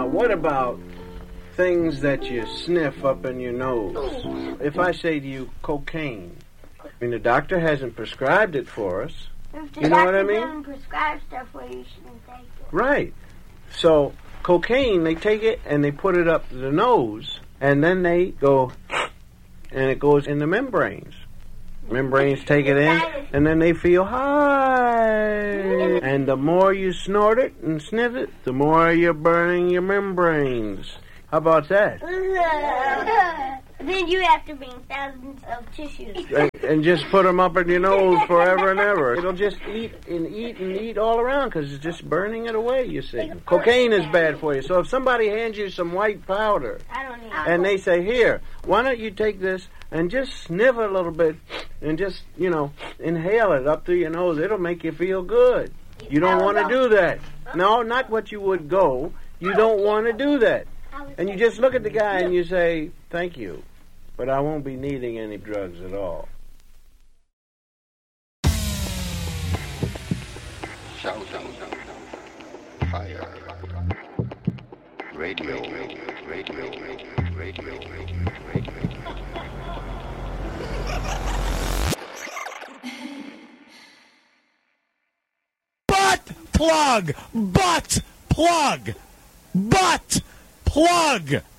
Now, what about things that you sniff up in your nose? If I say to you, cocaine, I mean, the doctor hasn't prescribed it for us. You know what I mean? Doesn't prescribe stuff where you shouldn't take it. Right. So, cocaine, they take it and they put it up the nose, and then they go, and it goes in the membranes. Membranes take it in, and then they feel high. And the more you snort it and sniff it, the more you're burning your membranes. How about that? Then you have to bring thousands of tissues. And just put them up in your nose forever and ever. It'll just eat and eat and eat all around because it's just burning it away, you see. Cocaine is bad for you. So if somebody hands you some white powder and they say, here, why don't you take this and just sniff it a little bit and just, inhale it up through your nose. It'll make you feel good. You don't want to do that. No, not what you would go. You don't want to do that. And you just look at the guy and you say, thank you, but I won't be needing any drugs at all. Shout out. Fire. Radio. Butt plug.